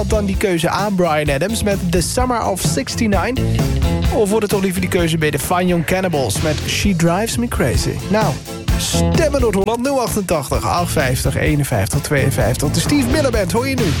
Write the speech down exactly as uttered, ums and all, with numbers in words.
Dan die keuze A, Bryan Adams met The Summer of zesennegentig. Of wordt het toch liever die keuze B, de Fine Young Cannibals met She Drives Me Crazy. Nou, stemmen Noord-Holland nul achtentachtig, achtenvijftig, eenenvijftig, tweeënvijftig. De Steve Miller Band hoor je nu.